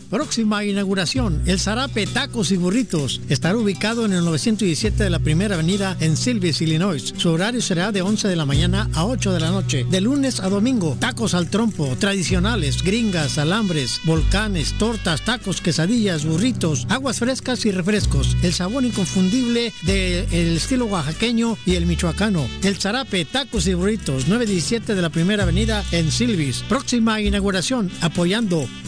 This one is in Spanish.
Próxima inauguración, El Zarape Tacos y Burritos. Estará ubicado en el 917 de la Primera Avenida en Silvis, Illinois. Su horario será de 11 de la mañana a 8 de la noche, de lunes a domingo. Tacos al trompo, tradicionales, gringas, alambres, volcanes, tortas, tacos, quesadillas, burritos, aguas frescas y refrescos. El sabor inconfundible del estilo oaxaqueño y el michoacano. El Zarape Tacos y Burritos, 917 de la Primera Avenida en Silvis. Próxima inauguración, apoyando